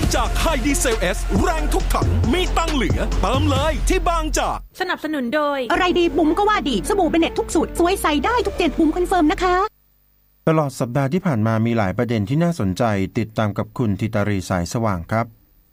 จากไฮดีเซลเอสแรงทุกถังมีตังเหลือเติมเลยที่บางจากสนับสนุนโดยอะไรดีบุ๋มก็ว่าดีสบู่เบเน็ตทุกสูตรสวยใส่ได้ทุกเจ็ดบุ๋มคอนเฟิร์มนะคะตลอดสัปดาห์ที่ผ่านมามีหลายประเด็นที่น่าสนใจติดตามกับคุณธิตารีสายสว่างครับ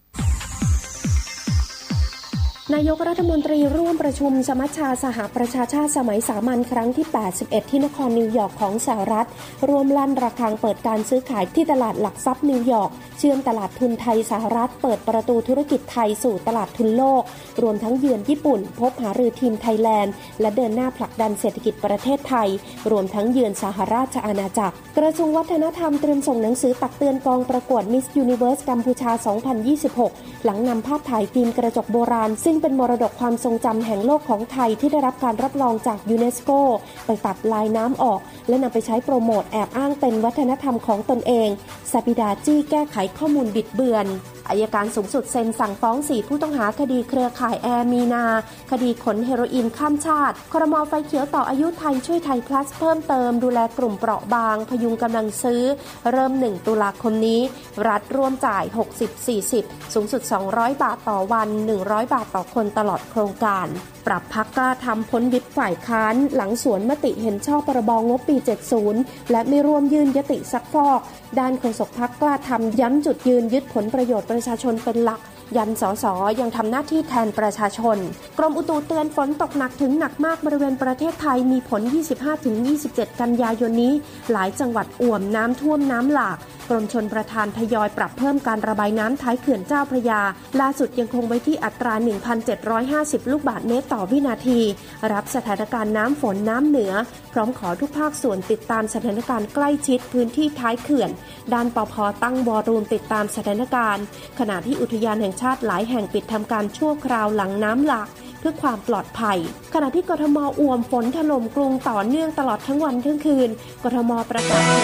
นายกรัฐมนตรีร่วมประชุมสมัชชาสหประชาชาติสมัยสามัญครั้งที่81ที่นครนิวยอร์กของสหรัฐร่วมลั่นระฆังเปิดการซื้อขายที่ตลาดหลักทรัพย์นิวยอร์กเชื่อมตลาดทุนไทยสหรัฐเปิดประตูธุรกิจไทยสู่ตลาดทุนโลกรวมทั้งเยือนญี่ปุ่นพบหารือทีมไทยแลนด์และเดินหน้าผลักดันเศรษฐกิจประเทศไทยรวมทั้งเยือนสหราชอาณาจักรกระทรวงวัฒนธรรมเตรียมส่งหนังสือตักเตือนกองประกวด Miss Universe กัมพูชา 2026 หลังนำภาพถ่ายฟิล์มกระจกโบราณซึ่งเป็นมรดกความทรงจำแห่งโลกของไทยที่ได้รับการรับรองจากยูเนสโกไปตัดลายน้ำออกและนำไปใช้โปรโมทแอบอ้างเป็นวัฒนธรรมของตนเองซาบิดาจี้แก้ไขข้อมูลบิดเบือนอัยการสูงสุดเซ็นสั่งฟ้อง4ผู้ต้องหาคดีเครือข่ายแอร์มีนาคดีขนเฮโรอีนข้ามชาติครม.ไฟเขียวต่ออายุไทยช่วยไทยพลัสเพิ่มเติมดูแลกลุ่มเปราะบางพยุงกำลังซื้อเริ่ม1ตุลาคมนี้รัฐร่วมจ่าย 60-40 สูงสุด200 บาทต่อวัน100 บาทต่อคนตลอดโครงการปรับพรรคกล้าทำพ้นวิปฝ่ายค้านหลังสวนมติเห็นชอบพรบงบปี 70 และไม่ร่วมยื่นยติซักฟอกด้านโฆษกพรรคกล้าทำย้ำจุดยืนยึดผลประโยชน์ประชาชนเป็นหลักยันสสยังทำหน้าที่แทนประชาชนกรมอุตุเตือนฝนตกหนักถึงหนักมากบริเวณประเทศไทยมีผล 25-27 กันยายนนี้หลายจังหวัดอ่วมน้ำท่วมน้ำหลากกรมชลประทานทยอยปรับเพิ่มการระบายน้ำท้ายเขื่อนเจ้าพระยาล่าสุดยังคงไว้ที่อัตรา 1,750 ลูกบาศก์เมตรต่อวินาทีรับสถานการณ์น้ำฝนน้ำเหนือพร้อมขอทุกภาคส่วนติดตามสถานการณ์ใกล้ชิดพื้นที่ท้ายเขื่อนด้านปภ.ตั้งวอรูมติดตามสถานการณ์ขณะที่อุทยานแห่งชาติหลายแห่งปิดทำการชั่วคราวหลังน้ำหลากเพื่อความปลอดภัยขณะที่กทม.อ่วมฝนถล่มกรุงต่อเนื่องตลอดทั้งวันทั้งคืนกทม.ประกาศ